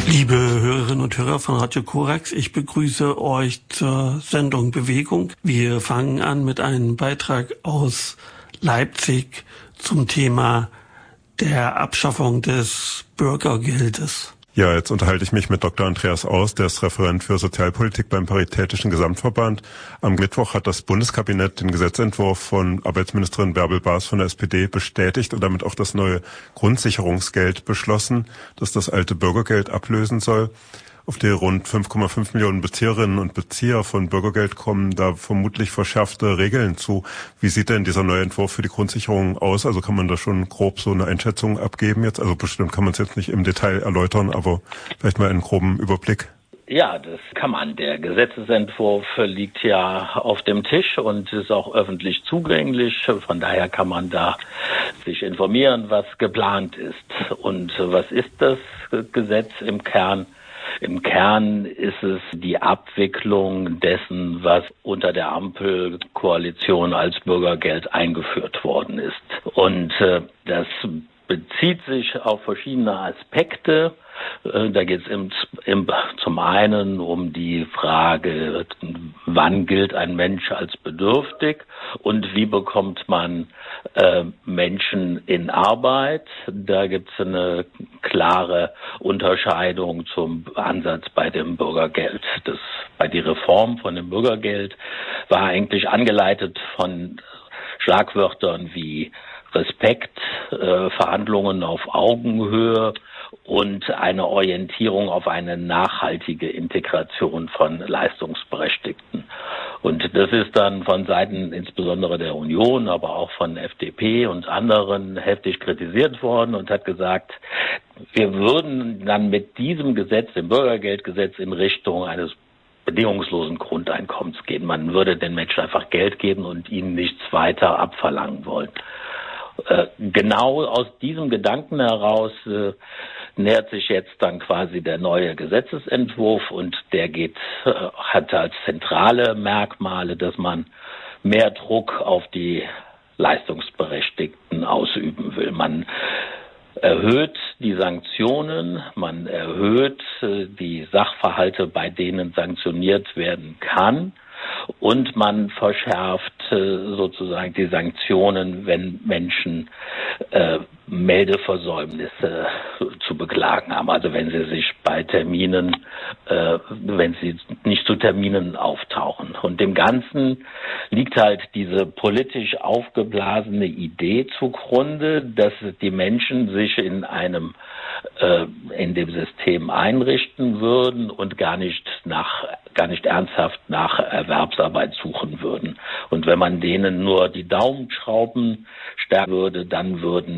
Liebe Hörerinnen und Hörer von Radio Korax, ich begrüße euch zur Sendung Bewegung. Wir fangen an mit einem Beitrag aus Leipzig zum Thema der Abschaffung des Bürgergeldes. Ja, jetzt unterhalte ich mich mit Dr. Andreas Aus, der ist Referent für Sozialpolitik beim Paritätischen Gesamtverband. Am Mittwoch hat das Bundeskabinett den Gesetzentwurf von Arbeitsministerin Bärbel Baas von der SPD bestätigt und damit auch das neue Grundsicherungsgeld beschlossen, das das alte Bürgergeld ablösen soll. Auf die rund 5,5 Millionen Bezieherinnen und Bezieher von Bürgergeld kommen da vermutlich verschärfte Regeln zu. Wie sieht denn dieser neue Entwurf für die Grundsicherung aus? Also kann man da schon grob so eine Einschätzung abgeben jetzt? Also bestimmt kann man es jetzt nicht im Detail erläutern, aber vielleicht mal einen groben Überblick. Ja, das kann man. Der Gesetzesentwurf liegt ja auf dem Tisch und ist auch öffentlich zugänglich. Von daher kann man da sich informieren, was geplant ist. Und was ist das Gesetz im Kern? Im Kern ist es die Abwicklung dessen, was unter der Ampelkoalition als Bürgergeld eingeführt worden ist. Und das bezieht sich auf verschiedene Aspekte. Da geht es zum einen um die Frage, wann gilt ein Mensch als bedürftig und wie bekommt man Menschen in Arbeit. Da gibt es eine klare Unterscheidung zum Ansatz bei dem Bürgergeld. Bei der Reform von dem Bürgergeld war eigentlich angeleitet von Schlagwörtern wie Respekt, Verhandlungen auf Augenhöhe und eine Orientierung auf eine nachhaltige Integration von Leistungsberechtigten. Und das ist dann von Seiten insbesondere der Union, aber auch von FDP und anderen heftig kritisiert worden und hat gesagt, wir würden dann mit diesem Gesetz, dem Bürgergeldgesetz, in Richtung eines bedingungslosen Grundeinkommens gehen. Man würde den Menschen einfach Geld geben und ihnen nichts weiter abverlangen wollen. Genau aus diesem Gedanken heraus nähert sich jetzt dann quasi der neue Gesetzesentwurf und der hat als zentrale Merkmale, dass man mehr Druck auf die Leistungsberechtigten ausüben will. Man erhöht die Sanktionen, man erhöht die Sachverhalte, bei denen sanktioniert werden kann. Und man verschärft sozusagen die Sanktionen, wenn Menschen Meldeversäumnisse zu beklagen haben. Also wenn sie sich bei Terminen, wenn sie nicht zu Terminen auftauchen. Und dem Ganzen liegt halt diese politisch aufgeblasene Idee zugrunde, dass die Menschen sich in dem System einrichten würden und gar nicht ernsthaft nach Erwerbsarbeit suchen würden. Und wenn man denen nur die Daumenschrauben stärken würde, dann würden